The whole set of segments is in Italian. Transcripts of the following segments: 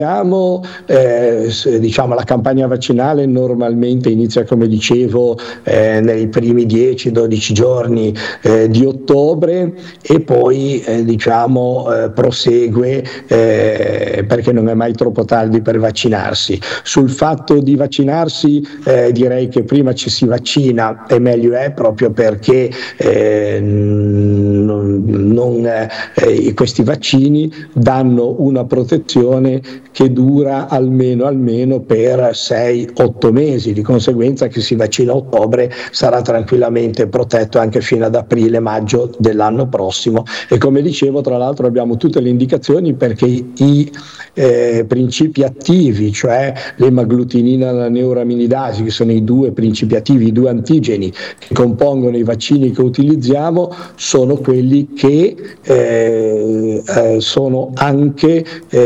Diciamo la campagna vaccinale normalmente inizia, come dicevo, nei primi 10-12 giorni di ottobre e poi prosegue perché non è mai troppo tardi per vaccinarsi. Sul fatto di vaccinarsi direi che prima ci si vaccina e meglio è, proprio perché questi vaccini danno una protezione che dura almeno per 6-8 mesi, di conseguenza chi si vaccina a ottobre sarà tranquillamente protetto anche fino ad aprile-maggio dell'anno prossimo. E come dicevo, tra l'altro abbiamo tutte le indicazioni perché i principi attivi, cioè l'emaglutinina e la neuraminidasi, che sono i due principi attivi, i due antigeni che compongono i vaccini che utilizziamo, sono quelli che sono anche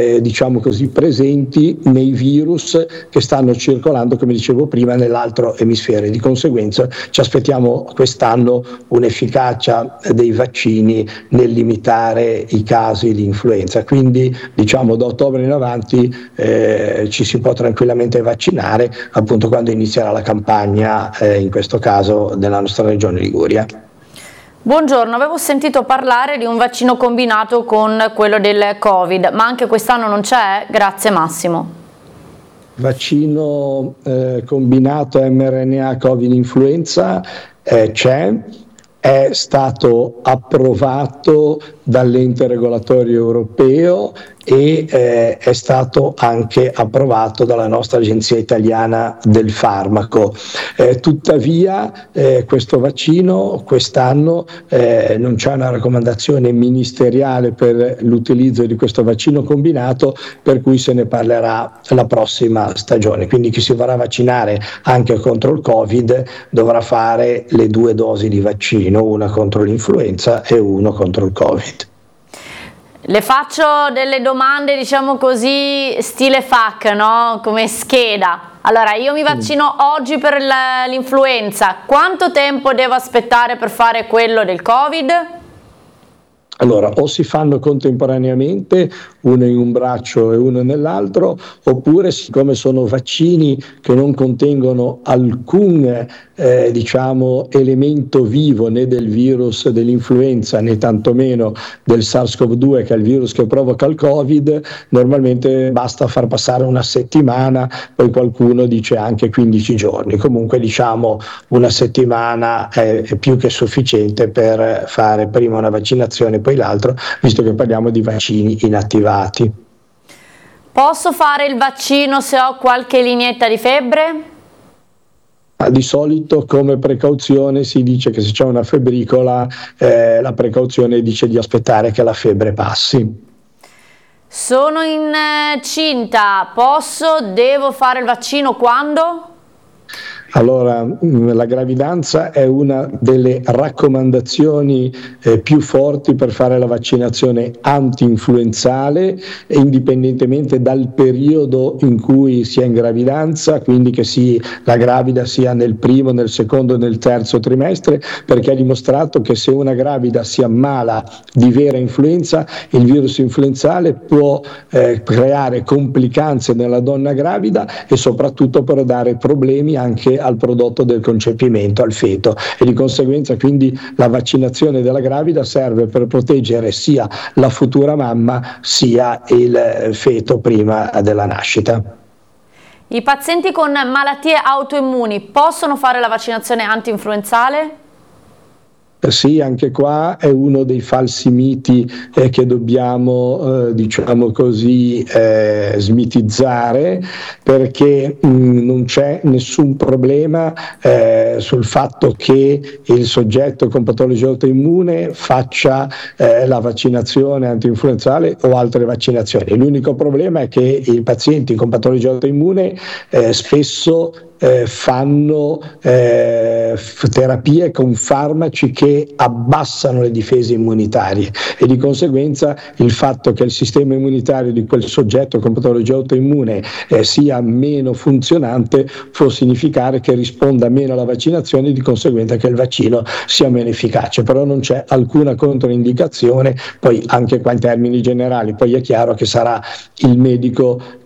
presenti nei virus che stanno circolando, come dicevo prima, nell'altro emisfero. Di conseguenza ci aspettiamo quest'anno un'efficacia dei vaccini nel limitare i casi di influenza, quindi da ottobre in avanti ci si può tranquillamente vaccinare, appunto quando inizierà la campagna, in questo caso della nostra regione Liguria. Buongiorno, avevo sentito parlare di un vaccino combinato con quello del Covid, ma anche quest'anno non c'è? Grazie Massimo. Vaccino combinato mRNA Covid influenza c'è, è stato approvato dall'ente regolatorio europeo e è stato anche approvato dalla nostra Agenzia Italiana del Farmaco. Tuttavia questo vaccino quest'anno non c'è una raccomandazione ministeriale per l'utilizzo di questo vaccino combinato, per cui se ne parlerà la prossima stagione. Quindi chi si vorrà vaccinare anche contro il Covid dovrà fare le 2 dosi di vaccino, una contro l'influenza e uno contro il Covid. Le faccio delle domande, diciamo così, stile FAQ, no? Come scheda. Allora, io mi vaccino oggi per l'influenza. Quanto tempo devo aspettare per fare quello del Covid? Allora, o si fanno contemporaneamente, uno in un braccio e uno nell'altro, oppure siccome sono vaccini che non contengono alcun elemento vivo né del virus dell'influenza né tantomeno del SARS-CoV-2, che è il virus che provoca il Covid, normalmente basta far passare una settimana, poi qualcuno dice anche 15 giorni. Comunque una settimana è più che sufficiente per fare prima una vaccinazione poi l'altro, visto che parliamo di vaccini inattivati. Posso fare il vaccino se ho qualche lineetta di febbre? Di solito come precauzione si dice che se c'è una febbricola la precauzione dice di aspettare che la febbre passi. Sono incinta, devo fare il vaccino quando? Allora, la gravidanza è una delle raccomandazioni più forti per fare la vaccinazione anti-influenzale, indipendentemente dal periodo in cui si è in gravidanza, quindi che la gravida sia nel primo, nel secondo, nel terzo trimestre, perché è dimostrato che se una gravida si ammala di vera influenza, il virus influenzale può creare complicanze nella donna gravida e soprattutto può dare problemi anche al prodotto del concepimento, al feto, e di conseguenza quindi la vaccinazione della gravida serve per proteggere sia la futura mamma sia il feto prima della nascita. I pazienti con malattie autoimmuni possono fare la vaccinazione anti-influenzale? Sì, anche qua è uno dei falsi miti che dobbiamo, smitizzare, perché non c'è nessun problema sul fatto che il soggetto con patologia autoimmune faccia la vaccinazione antinfluenzale o altre vaccinazioni. L'unico problema è che i pazienti con patologia autoimmune spesso fanno terapie con farmaci che abbassano le difese immunitarie, e di conseguenza il fatto che il sistema immunitario di quel soggetto con patologia autoimmune sia meno funzionante può significare che risponda meno alla vaccinazione e di conseguenza che il vaccino sia meno efficace. Però non c'è alcuna controindicazione, poi anche qua in termini generali, poi è chiaro che sarà il medico